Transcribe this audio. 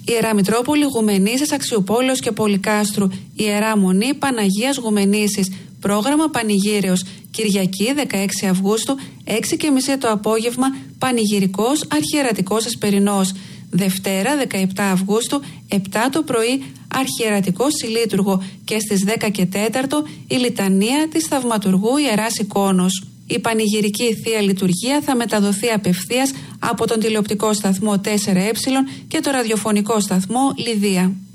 Ιερά Μητρόπολη Γουμενήσης Αξιουπόλεως και Πολυκάστρου. Ιερά Μονή Παναγίας Γουμενήσης. Πρόγραμμα Πανηγύρεως. Κυριακή 16 Αυγούστου, 6:30 το απόγευμα, Πανηγυρικός Αρχιερατικός Εσπερινός. Δευτέρα 17 Αυγούστου, 7 το πρωί, Αρχιερατικό Συλλήτουργο και στις 10 και 4 η Λιτανία της Θαυματουργού Ιεράς Εικόνος. Η πανηγυρική Θεία Λειτουργία θα μεταδοθεί απευθείας από τον τηλεοπτικό σταθμό 4Ε και το ραδιοφωνικό σταθμό Λιδία.